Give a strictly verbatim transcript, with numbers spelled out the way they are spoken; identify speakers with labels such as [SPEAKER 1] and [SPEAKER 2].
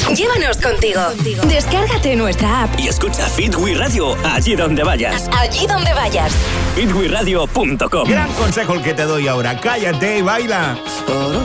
[SPEAKER 1] Llévanos contigo. Descárgate nuestra app
[SPEAKER 2] y escucha Fit We Radio allí donde vayas.
[SPEAKER 1] Allí donde vayas.
[SPEAKER 2] fit we radio punto com.
[SPEAKER 3] Gran consejo el que te doy ahora. Cállate y baila.